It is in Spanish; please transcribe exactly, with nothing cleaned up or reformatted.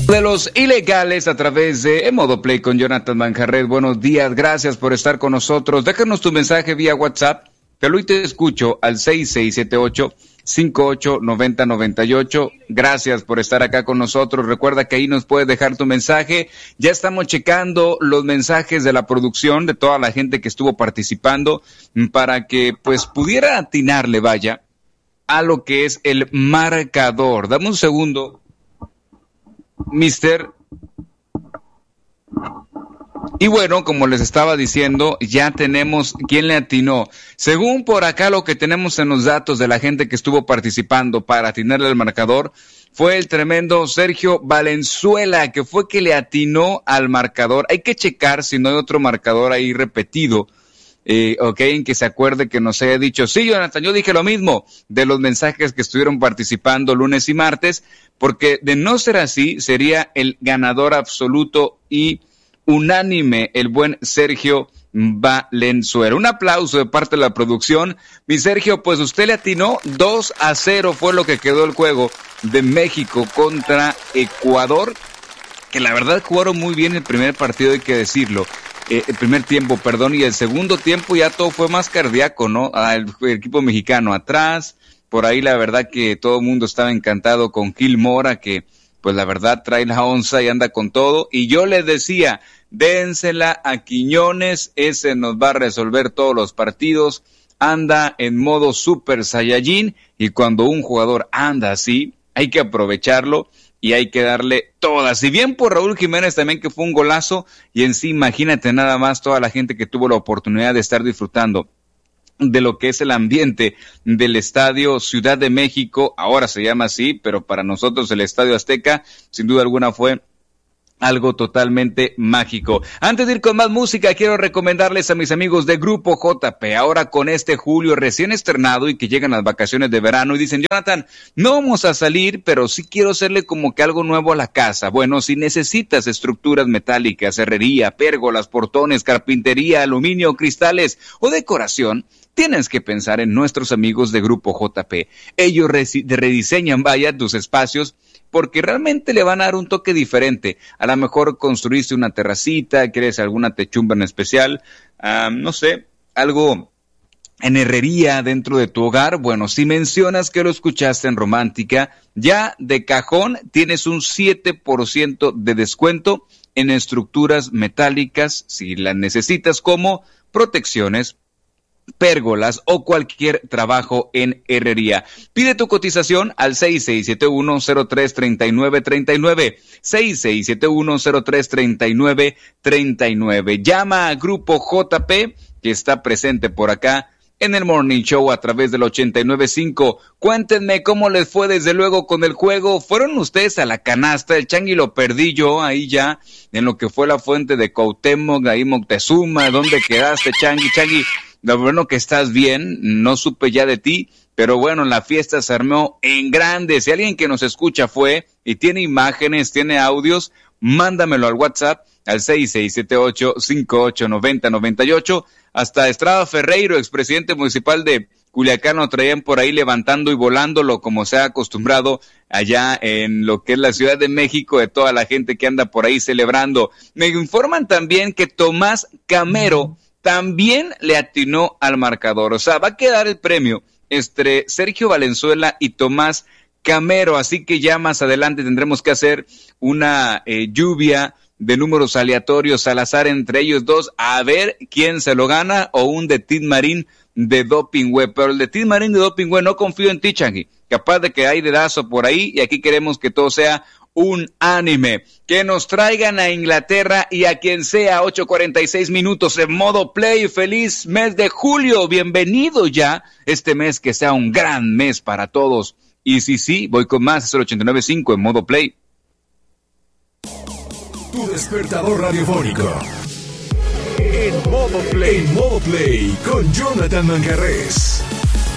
De los ilegales a través de Modo Play con Jonathan Manjarres. Buenos días, gracias por estar con nosotros. Déjanos tu mensaje vía WhatsApp, te lo y te escucho al seis seis siete ocho, cinco ocho nueve cero nueve ocho. Gracias por estar acá con nosotros. Recuerda que ahí nos puedes dejar tu mensaje. Ya estamos checando los mensajes de la producción, de toda la gente que estuvo participando, para que pues pudiera atinarle, vaya, a lo que es el marcador. Dame un segundo, Mister. Y bueno, como les estaba diciendo, ya tenemos quién le atinó. Según por acá lo que tenemos en los datos de la gente que estuvo participando para atinarle al marcador, fue el tremendo Sergio Valenzuela, que fue que le atinó al marcador. Hay que checar si no hay otro marcador ahí repetido. Eh, ok, en que se acuerde que nos haya dicho, sí, Jonathan, yo dije lo mismo de los mensajes que estuvieron participando lunes y martes, porque de no ser así, sería el ganador absoluto y unánime, el buen Sergio Valenzuela. Un aplauso de parte de la producción. Mi Sergio, pues usted le atinó. Dos a cero fue lo que quedó el juego de México contra Ecuador, que la verdad jugaron muy bien el primer partido, hay que decirlo. Eh, el primer tiempo, perdón, y el segundo tiempo ya todo fue más cardíaco, ¿no? Ah, el, el equipo mexicano atrás, por ahí la verdad que todo el mundo estaba encantado con Gil Mora, que pues la verdad trae la onza y anda con todo, y yo les decía, dénsela a Quiñones, ese nos va a resolver todos los partidos, anda en modo Super Saiyajin, y cuando un jugador anda así, hay que aprovecharlo, y hay que darle todas. Si bien por Raúl Jiménez también, que fue un golazo, y en sí imagínate nada más toda la gente que tuvo la oportunidad de estar disfrutando de lo que es el ambiente del Estadio Ciudad de México, ahora se llama así, pero para nosotros el Estadio Azteca, sin duda alguna fue algo totalmente mágico. Antes de ir con más música, quiero recomendarles a mis amigos de Grupo J P, ahora con este julio recién estrenado y que llegan las vacaciones de verano y dicen, Jonathan, no vamos a salir, pero sí quiero hacerle como que algo nuevo a la casa. Bueno, si necesitas estructuras metálicas, herrería, pérgolas, portones, carpintería, aluminio, cristales o decoración, tienes que pensar en nuestros amigos de Grupo J P. Ellos rediseñan, vaya, tus espacios, porque realmente le van a dar un toque diferente. A lo mejor construiste una terracita, quieres alguna techumba en especial, uh, no sé, algo en herrería dentro de tu hogar. Bueno, si mencionas que lo escuchaste en Romántica, ya de cajón tienes un siete por ciento de descuento en estructuras metálicas, si las necesitas, como protecciones, pérgolas o cualquier trabajo en herrería. Pide tu cotización al seis seis siete uno cero tres tres nueve tres nueve, seis seis siete uno cero tres tres nueve tres nueve. Llama a Grupo J P, que está presente por acá en el Morning Show a través del ochenta y nueve punto cinco. Cuéntenme cómo les fue desde luego con el juego. ¿Fueron ustedes a la canasta? El Changi lo perdí yo ahí ya en lo que fue la fuente de Cuauhtémoc, ahí Moctezuma. ¿Dónde quedaste, Changi? Changi, lo bueno que estás bien, no supe ya de ti, pero bueno, la fiesta se armó en grande. Si alguien que nos escucha fue y tiene imágenes, tiene audios, mándamelo al WhatsApp al seis seis siete ocho, cinco ocho nueve cero nueve ocho. Hasta Estrada Ferreiro, expresidente municipal de Culiacán, lo traían por ahí levantando y volándolo como se ha acostumbrado allá en lo que es la Ciudad de México, de toda la gente que anda por ahí celebrando. Me informan también que Tomás Camero también le atinó al marcador. O sea, va a quedar el premio entre Sergio Valenzuela y Tomás Camero, así que ya más adelante tendremos que hacer una eh, lluvia de números aleatorios al azar entre ellos dos, a ver quién se lo gana, o un de Tid Marín de Doping Web. Pero el de Tid Marín de Doping Web no confío en ti, Changi, capaz de que hay dedazo por ahí, y aquí queremos que todo sea un anime. Que nos traigan a Inglaterra y a quien sea. Ocho cuarenta y seis minutos en Modo Play. Feliz mes de julio, bienvenido ya este mes, que sea un gran mes para todos. Y sí, sí, voy con más, es el ochenta y nueve punto cinco en Modo Play. Tu despertador radiofónico en Modo Play, en Modo Play con Jonathan Manjarres.